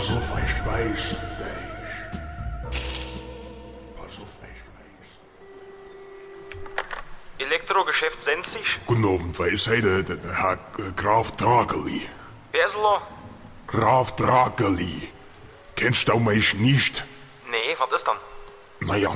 Pass auf, ich weiß dich. Pass auf, ich weiß. Elektrogeschäft Senzig? Guten Abend, wer ist heute der Herr Graf Drageli? Wer ist er? Graf Drageli. Kennst du mich nicht? Nee, was ist dann? Naja,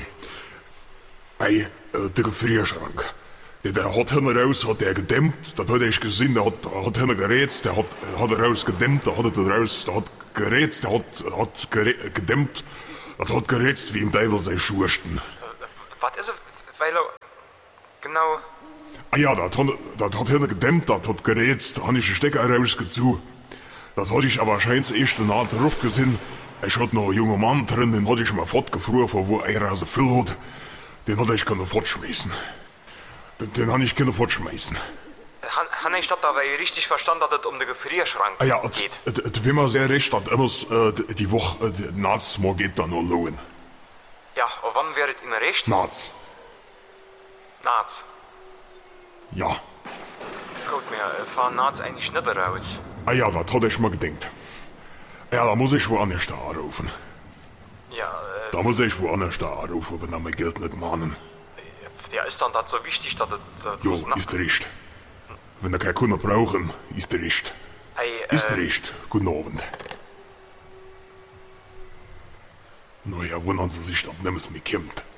der Gefrierschrank. Der hat hinten raus, hat der gedämmt, das hat ich gesehen, der hat hinten gerätzt, der hat raus gedämmt, der hat gerätzt, der hat gedämmt, das hat gerätzt wie im Teufel sei Schursten. Was ist er? Weil er... Genau... Ah ja, das hat hinten gedämmt, das hat gerätzt, da habe ich den Stecker rausgezogen. Das hatte ich aber scheinbar erst nach drauf gesehen. Ich hatte noch einen jungen Mann drin, den hatte ich mal fortgefroren, von wo er so viel hat. Den hatte ich können fortschmeißen. Den habe ich können fortschmeißen. Han ich das dabei richtig verstanden, dass es um den Gefrierschrank Ah ja, geht? es wäre mir sehr recht, dass immer die Woche nachts mal geht dann noch lohnen. Ja, und wann wäre es Ihnen recht? Nachts. Nachts. Ja. Gut, wir fahren nachts eigentlich nicht raus. Ah ja, das hatte ich mal gedacht. Ja, da muss ich woanders da anrufen. Ja, Da muss ich woanders da anrufen, wenn er mein Geld nicht mahnen. ja, ist dann das so wichtig, dass es... Jo, ist recht. Wenn er keine Kunden brauchen, ist recht. Hey, Ist recht. Guten Abend. Naja, wundern Sie sich, dass nichts mehr kommt.